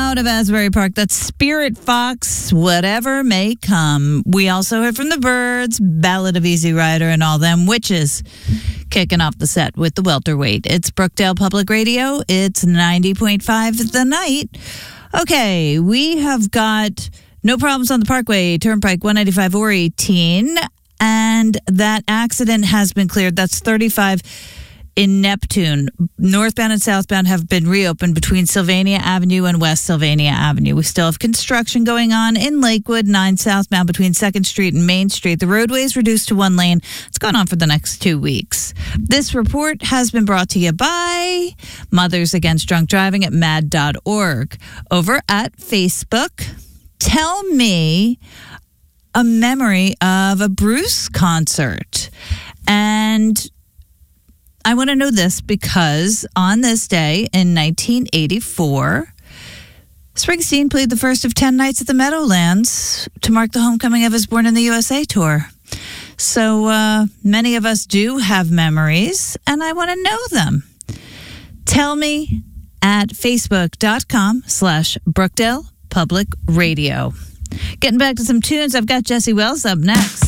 out of Asbury Park. That's Spirit Fox, Whatever May Come. We also heard from the Byrds, Ballad of Easy Rider, and All Them Witches. Kicking off the set with the welterweight. It's Brookdale Public Radio. It's 90.5 The Night. Okay, we have got no problems on the Parkway, Turnpike 195 or 18, and that accident has been cleared. That's 35 in Neptune. Northbound and southbound have been reopened between Sylvania Avenue and West Sylvania Avenue. We still have construction going on in Lakewood, 9 southbound between 2nd Street and Main Street. The roadway is reduced to 1 lane. It's going on for the next 2 weeks. This report has been brought to you by Mothers Against Drunk Driving at mad.org. Over at Facebook, tell me a memory of a Bruce concert. And I want to know this because on this day in 1984, Springsteen played the first of 10 nights at the Meadowlands to mark the homecoming of his Born in the USA tour. So many of us do have memories, and I want to know them. Tell me at facebook.com/Brookdale Public Radio. Getting back to some tunes, I've got Jesse Wells up next.